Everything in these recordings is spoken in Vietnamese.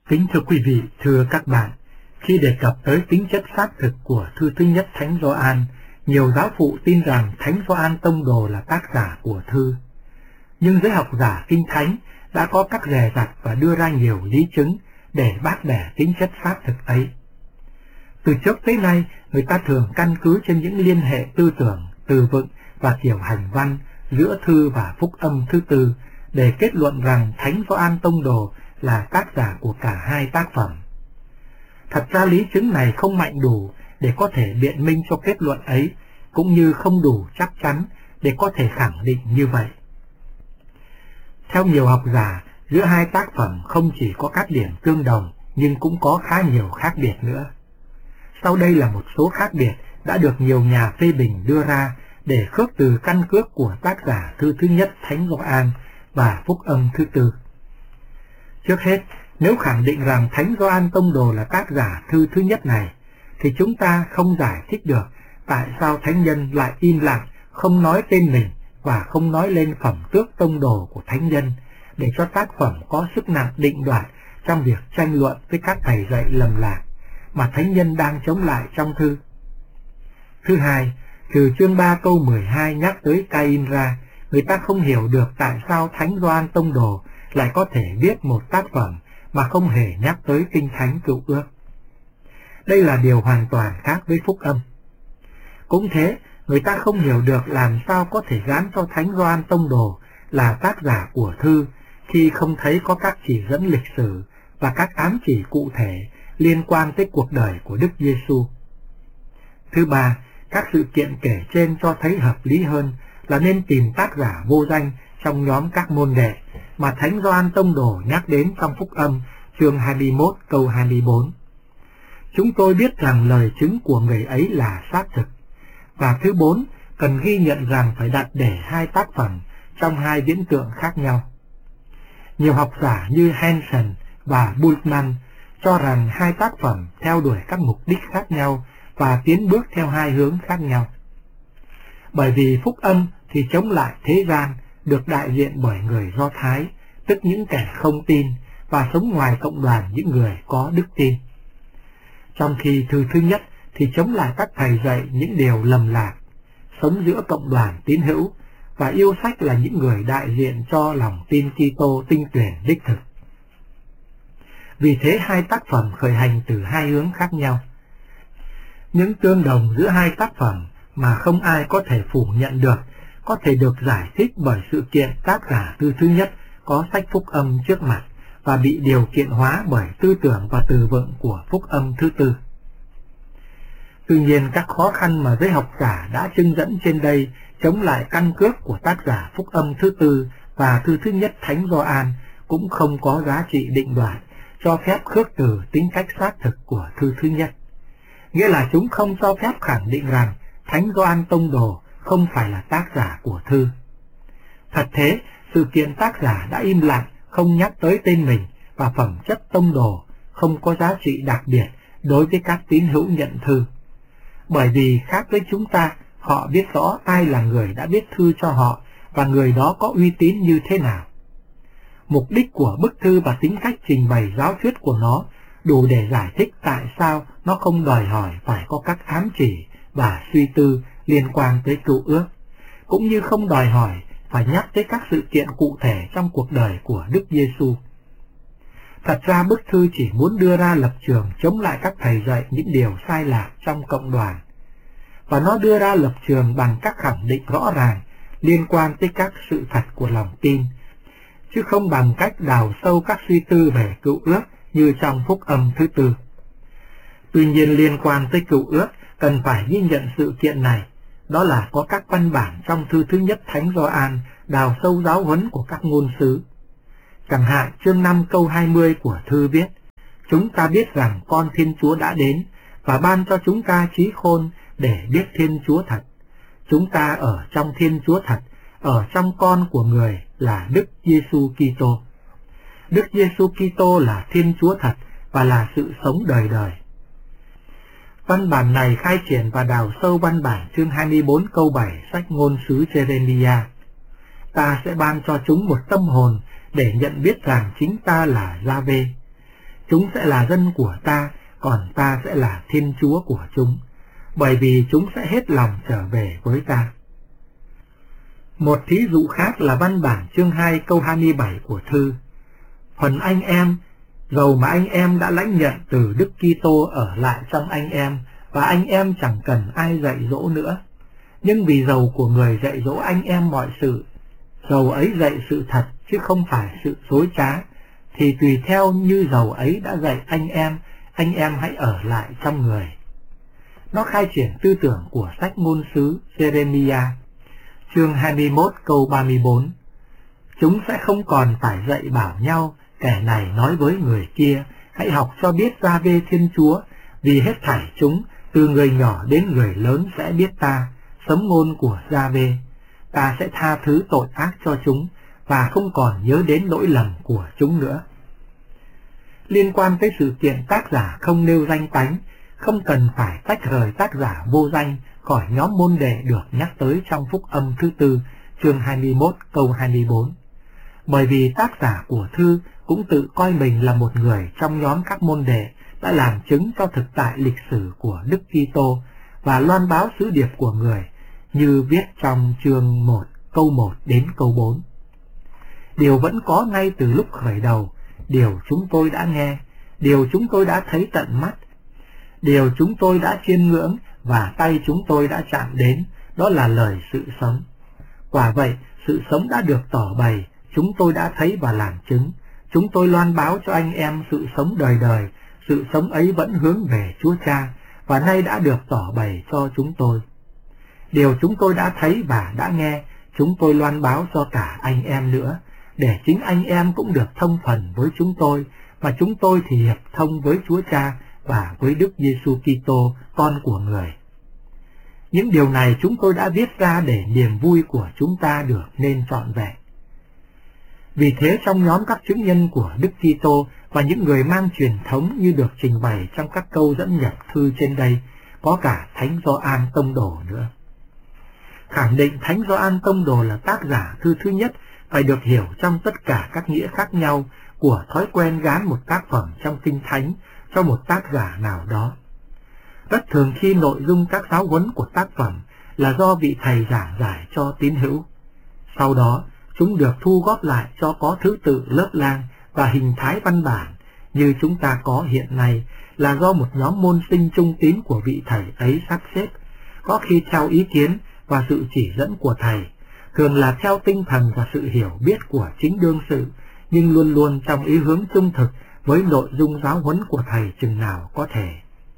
Kính thưa quý vị, thưa các bạn, khi đề cập tới tính chất xác thực của thư thứ nhất Thánh Gioan, nhiều giáo phụ tin rằng Thánh Gioan Tông Đồ là tác giả của thư. Nhưng giới học giả Kinh Thánh đã có các dè dặt và đưa ra nhiều lý chứng để bác bẻ tính chất xác thực ấy. Từ trước tới nay, người ta thường căn cứ trên những liên hệ tư tưởng, từ vựng và kiểu hành văn giữa thư và phúc âm thứ tư để kết luận rằng Thánh Gioan Tông Đồ là tác giả của cả hai tác phẩm. Thật ra lý chứng này không mạnh đủ để có thể biện minh cho kết luận ấy, cũng như không đủ chắc chắn để có thể khẳng định như vậy. Theo nhiều học giả, giữa hai tác phẩm không chỉ có các điểm tương đồng nhưng cũng có khá nhiều khác biệt nữa. Sau đây là một số khác biệt đã được nhiều nhà phê bình đưa ra để khước từ căn cước của tác giả thư thứ nhất Thánh Gioan và phúc âm thứ tư. Trước hết, nếu khẳng định rằng Thánh Gioan Tông Đồ là tác giả thư thứ nhất này, thì chúng ta không giải thích được tại sao thánh nhân lại im lặng, không nói tên mình và không nói lên phẩm tước tông đồ của thánh nhân, để cho tác phẩm có sức nặng định đoạt trong việc tranh luận với các thầy dạy lầm lạc mà thánh nhân đang chống lại trong thư. Thứ hai, trừ chương 3 câu 12 nhắc tới Cain ra, người ta không hiểu được tại sao Thánh Gioan Tông Đồ lại có thể viết một tác phẩm mà không hề nhắc tới Kinh Thánh Cựu Ước. Đây là điều hoàn toàn khác với phúc âm. Cũng thế, người ta không hiểu được làm sao có thể gán cho Thánh Gioan Tông Đồ là tác giả của thư khi không thấy có các chỉ dẫn lịch sử và các ám chỉ cụ thể liên quan tới cuộc đời của Đức Giêsu. Thứ ba, các sự kiện kể trên cho thấy hợp lý hơn là nên tìm tác giả vô danh trong nhóm các môn đệ mà Thánh Gioan Tông Đồ nhắc đến trong phúc âm chương 21 câu 24. Chúng tôi biết rằng lời chứng của người ấy là xác thực. Và thứ bốn, cần ghi nhận rằng phải đặt để hai tác phẩm trong hai viễn tượng khác nhau. Nhiều học giả như Hansen và Bultmann cho rằng hai tác phẩm theo đuổi các mục đích khác nhau và tiến bước theo hai hướng khác nhau. Bởi vì phúc âm thì chống lại thế gian, được đại diện bởi người Do Thái, tức những kẻ không tin và sống ngoài cộng đoàn những người có đức tin. Trong khi thư thứ nhất thì chống lại các thầy dạy những điều lầm lạc, sống giữa cộng đoàn tín hữu và yêu sách là những người đại diện cho lòng tin Kitô tinh tuyển đích thực. Vì thế hai tác phẩm khởi hành từ hai hướng khác nhau. Những tương đồng giữa hai tác phẩm mà không ai có thể phủ nhận được có thể được giải thích bởi sự kiện tác giả thư thứ nhất có sách phúc âm trước mặt và bị điều kiện hóa bởi tư tưởng và từ vựng của phúc âm thứ tư. Tuy nhiên, các khó khăn mà giới học giả đã trưng dẫn trên đây chống lại căn cước của tác giả phúc âm thứ tư và thư thứ nhất Thánh Gioan cũng không có giá trị định đoạt cho phép khước từ tính cách xác thực của thư thứ nhất. Nghĩa là chúng không cho phép khẳng định rằng Thánh Gioan Tông Đồ không phải là tác giả của thư. Thật thế, sự kiện tác giả đã im lặng, không nhắc tới tên mình và phẩm chất tông đồ không có giá trị đặc biệt đối với các tín hữu nhận thư. Bởi vì khác với chúng ta, họ biết rõ ai là người đã viết thư cho họ và người đó có uy tín như thế nào. Mục đích của bức thư và tính cách trình bày giáo thuyết của nó đủ để giải thích tại sao nó không đòi hỏi phải có các ám chỉ và suy tư liên quan tới Cựu Ước, cũng như không đòi hỏi phải nhắc tới các sự kiện cụ thể trong cuộc đời của Đức Giêsu. Thật ra bức thư chỉ muốn đưa ra lập trường chống lại các thầy dạy những điều sai lạc trong cộng đoàn, và nó đưa ra lập trường bằng các khẳng định rõ ràng liên quan tới các sự thật của lòng tin, chứ không bằng cách đào sâu các suy tư về Cựu Ước như trong phúc âm thứ tư. Tuy nhiên, liên quan tới Cựu Ước cần phải ghi nhận sự kiện này, đó là có các văn bản trong thư thứ nhất Thánh Gioan đào sâu giáo huấn của các ngôn sứ. Chẳng hạn chương 5 câu 20 của thư viết: chúng ta biết rằng con Thiên Chúa đã đến và ban cho chúng ta trí khôn để biết Thiên Chúa thật. Chúng ta ở trong Thiên Chúa thật, ở trong con của người là Đức Giêsu Kitô. Đức Giêsu Kitô là Thiên Chúa thật và là sự sống đời đời. Văn bản này khai triển và đào sâu văn bản chương 24 câu 7 sách ngôn sứ Jeremia. Ta sẽ ban cho chúng một tâm hồn để nhận biết rằng chính ta là Gia-vê. Chúng sẽ là dân của ta, còn ta sẽ là Thiên Chúa của chúng, bởi vì chúng sẽ hết lòng trở về với ta. Một thí dụ khác là văn bản chương 2 câu 27 của thư. Phần anh em, dầu mà anh em đã lãnh nhận từ Đức Kitô ở lại trong anh em, và anh em chẳng cần ai dạy dỗ nữa. Nhưng vì dầu của người dạy dỗ anh em mọi sự, dầu ấy dạy sự thật chứ không phải sự dối trá, thì tùy theo như dầu ấy đã dạy anh em hãy ở lại trong người. Nó khai triển tư tưởng của sách ngôn sứ Jeremiah, chương 21 câu 34. Chúng sẽ không còn phải dạy bảo nhau, kẻ này nói với người kia, hãy học cho biết Giê-hô-va Thiên Chúa, vì hết thảy chúng, từ người nhỏ đến người lớn sẽ biết ta, sấm ngôn của Giê-hô-va. Ta sẽ tha thứ tội ác cho chúng, và không còn nhớ đến lỗi lầm của chúng nữa. Liên quan tới sự kiện tác giả không nêu danh tánh, không cần phải tách rời tác giả vô danh khỏi nhóm môn đệ được nhắc tới trong phúc âm thứ tư, chương 21 câu 24. Bởi vì tác giả của thư cũng tự coi mình là một người trong nhóm các môn đệ đã làm chứng cho thực tại lịch sử của Đức Kitô và loan báo sứ điệp của người, như viết trong chương 1 câu 1 đến câu 4. Điều vẫn có ngay từ lúc khởi đầu, điều chúng tôi đã nghe, điều chúng tôi đã thấy tận mắt, điều chúng tôi đã chiêm ngưỡng và tay chúng tôi đã chạm đến, đó là lời sự sống. Quả vậy, sự sống đã được tỏ bày, chúng tôi đã thấy và làm chứng. Chúng tôi loan báo cho anh em sự sống đời đời, sự sống ấy vẫn hướng về Chúa Cha, và nay đã được tỏ bày cho chúng tôi. Điều chúng tôi đã thấy và đã nghe, chúng tôi loan báo cho cả anh em nữa, để chính anh em cũng được thông phần với chúng tôi, và chúng tôi thì hiệp thông với Chúa Cha và với Đức Giêsu Kitô, con của người. Những điều này chúng tôi đã viết ra để niềm vui của chúng ta được nên trọn vẹn. Vì thế trong nhóm các chứng nhân của Đức Kitô và những người mang truyền thống như được trình bày trong các câu dẫn nhập thư trên đây, có cả Thánh Gioan Tông Đồ nữa. Khẳng định Thánh Gioan Tông Đồ là tác giả thư thứ nhất phải được hiểu trong tất cả các nghĩa khác nhau của thói quen gán một tác phẩm trong Kinh Thánh cho một tác giả nào đó. Rất thường khi nội dung các giáo huấn của tác phẩm là do vị thầy giảng giải cho tín hữu. Sau đó, chúng được thu góp lại cho có thứ tự lớp lang và hình thái văn bản như chúng ta có hiện nay là do một nhóm môn sinh trung tín của vị thầy ấy sắp xếp, có khi theo ý kiến và sự chỉ dẫn của thầy, thường là theo tinh thần và sự hiểu biết của chính đương sự, nhưng luôn luôn trong ý hướng trung thực với nội dung giáo huấn của thầy chừng nào có thể.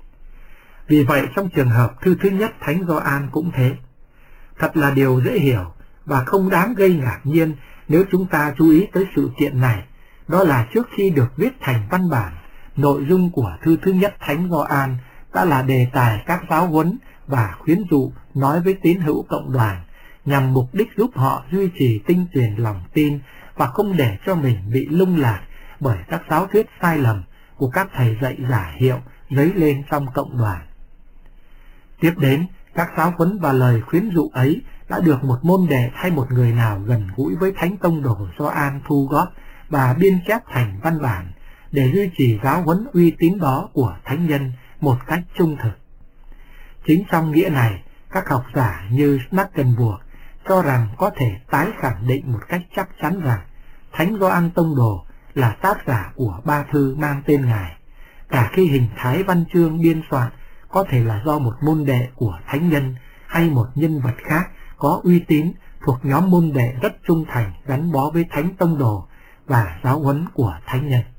Vì vậy trong trường hợp thư thứ nhất Thánh Gioan cũng thế. Thật là điều dễ hiểu và không đáng gây ngạc nhiên nếu chúng ta chú ý tới sự kiện này, đó là trước khi được viết thành văn bản, nội dung của thư thứ nhất Thánh Gioan đã là đề tài các giáo huấn và khuyến dụ nói với tín hữu cộng đoàn, nhằm mục đích giúp họ duy trì tinh tuyền lòng tin và không để cho mình bị lung lạc bởi các giáo thuyết sai lầm của các thầy dạy giả hiệu dấy lên trong cộng đoàn. Tiếp đến, các giáo huấn và lời khuyến dụ ấy đã được một môn đệ hay một người nào gần gũi với Thánh Tông Đồ Gioan thu góp và biên chép thành văn bản để duy trì giáo huấn uy tín đó của thánh nhân một cách trung thực. Chính trong nghĩa này, các học giả như Snackenburg cho rằng có thể tái khẳng định một cách chắc chắn rằng Thánh Gioan Tông Đồ là tác giả của ba thư mang tên Ngài, cả khi hình thái văn chương biên soạn có thể là do một môn đệ của thánh nhân hay một nhân vật khác có uy tín thuộc nhóm môn đệ rất trung thành gắn bó với Thánh Tông Đồ và giáo huấn của thánh nhân.